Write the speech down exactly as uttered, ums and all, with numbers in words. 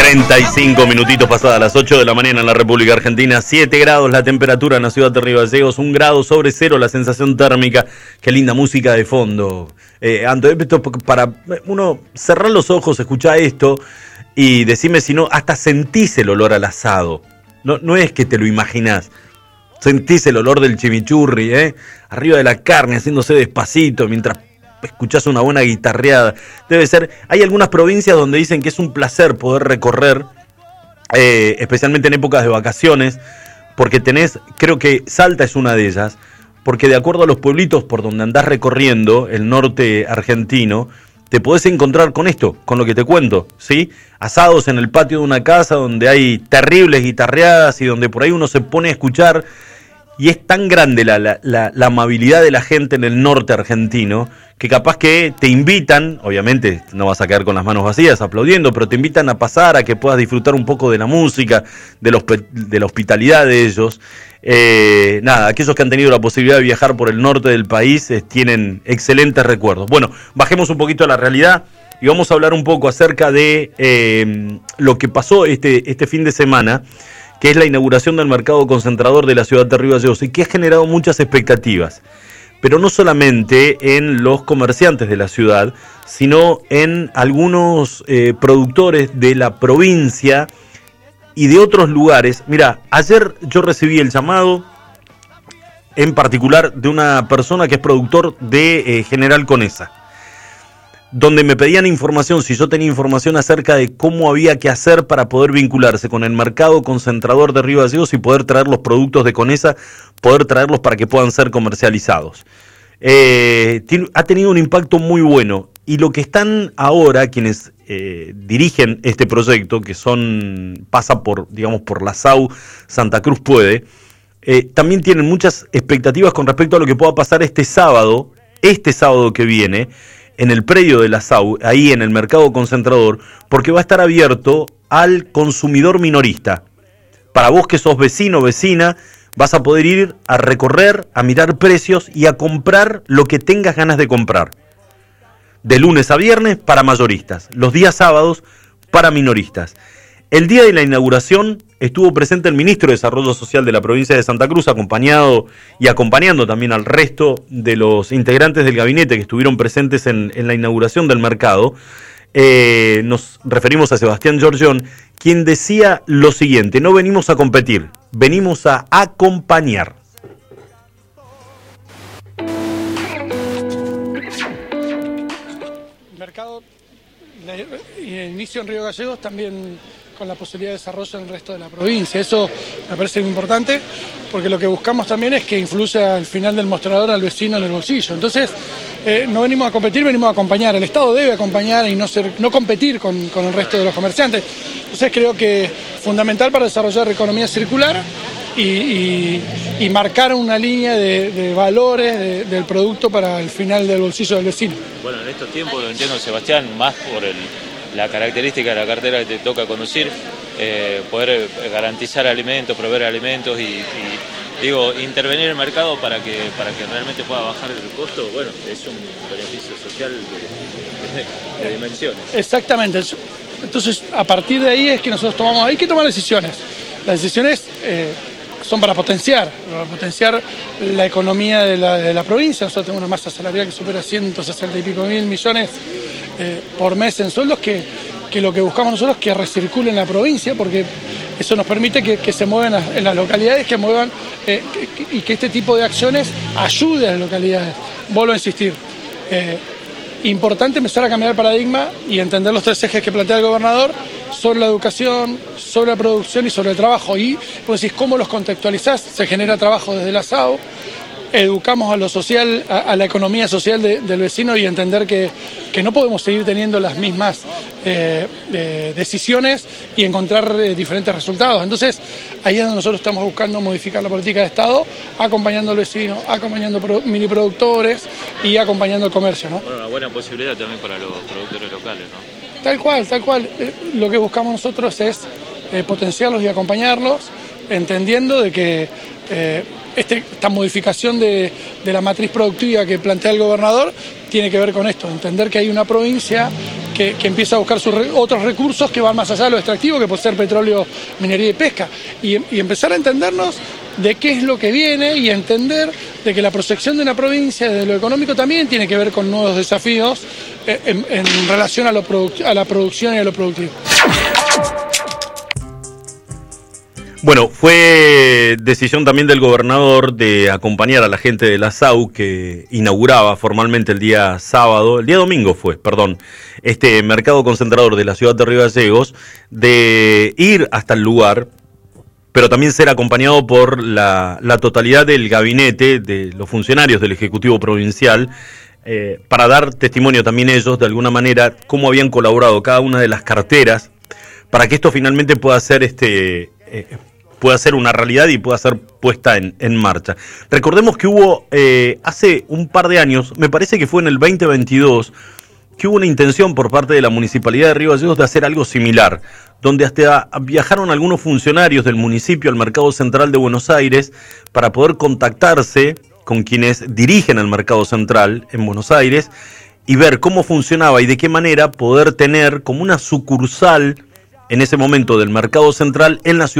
treinta y cinco minutitos pasadas las ocho de la mañana en la República Argentina, siete grados la temperatura en la ciudad de Río Gallegos, un grado sobre cero la sensación térmica. Qué linda música de fondo. Eh, Antonio, esto para uno cerrar los ojos, escuchá esto y decime si no, hasta sentís el olor al asado. No, no es que te lo imaginás. Sentís el olor del chimichurri, ¿eh? Arriba de la carne, haciéndose despacito mientras escuchás una buena guitarreada. Debe ser. Hay algunas provincias donde dicen que es un placer poder recorrer, eh, especialmente en épocas de vacaciones, porque tenés, creo que Salta es una de ellas, porque de acuerdo a los pueblitos por donde andás recorriendo el norte argentino, te podés encontrar con esto, con lo que te cuento, ¿sí? Asados en el patio de una casa donde hay terribles guitarreadas y donde por ahí uno se pone a escuchar. Y es tan grande la, la, la, la amabilidad de la gente en el norte argentino que capaz que te invitan, obviamente no vas a quedar con las manos vacías aplaudiendo, pero te invitan a pasar, a que puedas disfrutar un poco de la música, de, los, de la hospitalidad de ellos. Eh, nada, aquellos que han tenido la posibilidad de viajar por el norte del país eh, tienen excelentes recuerdos. Bueno, bajemos un poquito a la realidad y vamos a hablar un poco acerca de eh, lo que pasó este, este fin de semana, que es la inauguración del mercado concentrador de la ciudad de Río Gallegos y que ha generado muchas expectativas, pero no solamente en los comerciantes de la ciudad, sino en algunos eh, productores de la provincia y de otros lugares. Mira, ayer yo recibí el llamado en particular de una persona que es productor de eh, General Conesa, donde me pedían información, si yo tenía información acerca de cómo había que hacer para poder vincularse con el mercado concentrador de Río Gallegos y poder traer los productos de Conesa, poder traerlos para que puedan ser comercializados. Eh, tiene, ha tenido un impacto muy bueno y lo que están ahora quienes eh, dirigen este proyecto, que son pasa por, digamos, por la S A U Santa Cruz Puede, eh, también tienen muchas expectativas con respecto a lo que pueda pasar este sábado, este sábado que viene, en el predio de la S A U, ahí en el mercado concentrador, porque va a estar abierto al consumidor minorista. Para vos que sos vecino o vecina, vas a poder ir a recorrer, a mirar precios y a comprar lo que tengas ganas de comprar. De lunes a viernes para mayoristas, los días sábados para minoristas. El día de la inauguración estuvo presente el ministro de Desarrollo Social de la provincia de Santa Cruz, acompañado y acompañando también al resto de los integrantes del gabinete que estuvieron presentes en, en la inauguración del mercado. Eh, nos referimos a Sebastián Giorgión, quien decía lo siguiente: no venimos a competir, venimos a acompañar. El mercado, el inicio en Río Gallegos también con la posibilidad de desarrollo en el resto de la provincia. Eso me parece muy importante porque lo que buscamos también es que influya al final del mostrador al vecino en el bolsillo. Entonces, eh, no venimos a competir, venimos a acompañar. El Estado debe acompañar y no, ser, no competir con, con el resto de los comerciantes. Entonces creo que es fundamental para desarrollar economía circular y, y, y marcar una línea de, de valores de, del producto para el final del bolsillo del vecino. Bueno, en estos tiempos, lo entiendo, Sebastián, más por el... la característica de la cartera que te toca conducir, eh, poder garantizar alimentos, proveer alimentos y, y digo, intervenir en el mercado para que, para que realmente pueda bajar el costo, bueno, es un beneficio social de, de, de dimensiones. Exactamente. Entonces, a partir de ahí es que nosotros tomamos, hay que tomar decisiones. Las decisiones eh, son para potenciar, para potenciar la economía de la, de la provincia. Nosotros tenemos una masa salarial que supera ciento sesenta y pico mil millones Eh, por mes en sueldos que, que lo que buscamos nosotros es que recircule en la provincia, porque eso nos permite que, que se muevan en, en las localidades, que muevan eh, que, y que este tipo de acciones ayude a las localidades. Vuelvo a insistir, eh, importante empezar a cambiar el paradigma y entender los tres ejes que plantea el gobernador sobre la educación, sobre la producción y sobre el trabajo. Y vos decís, ¿cómo los contextualizás? Se genera trabajo desde la S A U, educamos a lo social, a, a la economía social de, del vecino y entender que, que no podemos seguir teniendo las mismas eh, eh, decisiones y encontrar eh, diferentes resultados. Entonces, ahí es donde nosotros estamos buscando modificar la política de Estado, acompañando al vecino, acompañando pro, mini productores y acompañando el comercio, ¿no? Bueno, una buena posibilidad también para los productores locales, ¿no? Tal cual, tal cual. Eh, lo que buscamos nosotros es eh, potenciarlos y acompañarlos, entendiendo de que eh, Este, esta modificación de, de la matriz productiva que plantea el gobernador tiene que ver con esto, entender que hay una provincia que, que empieza a buscar sus re, otros recursos que van más allá de lo extractivo, que puede ser petróleo, minería y pesca, y, y empezar a entendernos de qué es lo que viene y entender de que la proyección de una provincia desde lo económico también tiene que ver con nuevos desafíos en, en relación a, lo a la producción y a lo productivo. Bueno, fue decisión también del gobernador de acompañar a la gente de la S A U que inauguraba formalmente el día sábado, el día domingo fue, perdón, este mercado concentrador de la ciudad de Río Gallegos, de ir hasta el lugar, pero también ser acompañado por la, la totalidad del gabinete, de los funcionarios del Ejecutivo Provincial, eh, para dar testimonio también ellos, de alguna manera, cómo habían colaborado cada una de las carteras para que esto finalmente pueda ser este... Eh, pueda ser una realidad y pueda ser puesta en, en marcha. Recordemos que hubo eh, hace un par de años, me parece que fue en el veinte veintidós, que hubo una intención por parte de la Municipalidad de Río Gallegos de hacer algo similar, donde hasta viajaron algunos funcionarios del municipio al Mercado Central de Buenos Aires para poder contactarse con quienes dirigen el Mercado Central en Buenos Aires y ver cómo funcionaba y de qué manera poder tener como una sucursal en ese momento del Mercado Central en la ciudad